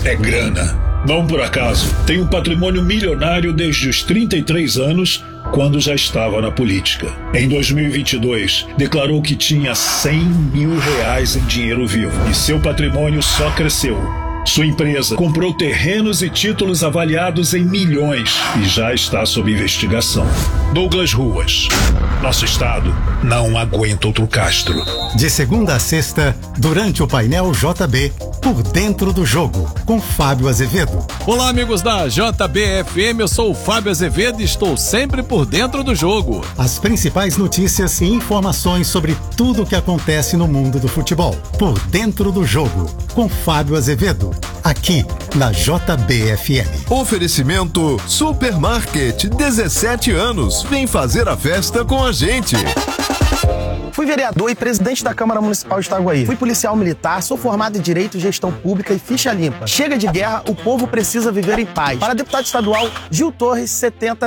é grana. Não por acaso, tem um patrimônio milionário desde os 33 anos, quando já estava na política. Em 2022, declarou que tinha 100 mil reais em dinheiro vivo e seu patrimônio só cresceu. Sua empresa comprou terrenos e títulos avaliados em milhões e já está sob investigação. Douglas Ruas. Nosso estado não aguenta outro Castro. De segunda a sexta, durante o painel JB, Por Dentro do Jogo, com Fábio Azevedo. Olá, amigos da JBFM, eu sou o Fábio Azevedo e estou sempre por dentro do jogo. As principais notícias e informações sobre tudo o que acontece no mundo do futebol. Por Dentro do Jogo, com Fábio Azevedo, aqui na JBFM. Oferecimento Supermarket, 17 anos. Vem fazer a festa com a gente. Fui vereador e presidente da Câmara Municipal de Itaguaí. Fui policial militar, sou formado em Direito, Gestão Pública e Ficha Limpa. Chega de guerra, o povo precisa viver em paz. Para deputado estadual, Gil Torres, 70